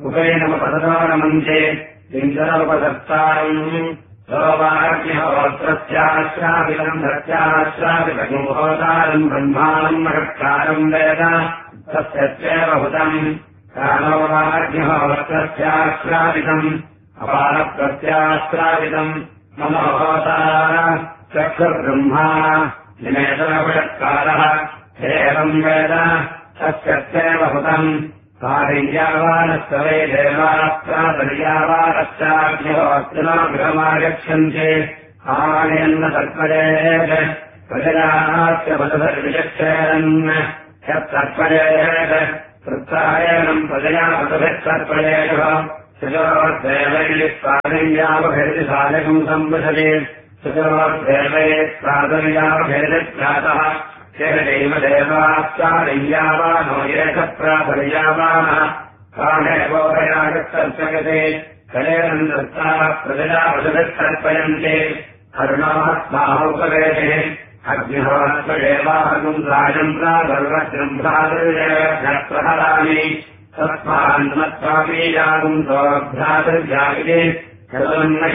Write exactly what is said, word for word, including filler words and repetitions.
उपैनमपददानमन्ते किञ्चनोपदत्तारम् सोवाग्निहोत्रस्याश्राविदम् धत्याश्राविदमुहोतारम् ब्रह्माणम् महत्कारम् वेद तस्यैव हुतम् कालोवाग्निहोत्रस्याश्राविदम् अपारप्रत्याश्राविदम् मनोहोतार चक्षुर्ब्रह्मा निमेतनपषत्कारः एवम् वेद तस्यैव हुतम् कार्यावानस्य वै देवास्त्रातर्यावानश्चाग्निहोत्रिमागृहमागच्छन्ति आनयन्न तर्पयेत् प्रजयास्य पदभिर्विचक्षेरन् यत्तर्पयेत् वृत्तायनम् प्रजया पदभिस्तर्पयेत् सुजोर्देवैः प्रादर्यावभेदिसाधकम् सम्पृशति सुजोर्देवैः प्रादर्यावभेदिभ्यातः चेदेव देवाश्चार्यावानो एकप्रातर्यावानः कामेवोभयागस्तर्पयते कलेन दत्ताः प्रजया पदभिस्तर्पयन्ते अरुणात्माहुपवेते अग्निहोत्रदेवाहम् राजम् प्रादर्वज्रम् भ्रातृप्रहरामि तस्मान्मत्वापीयागुम् स्वभ्रातृव्यागिते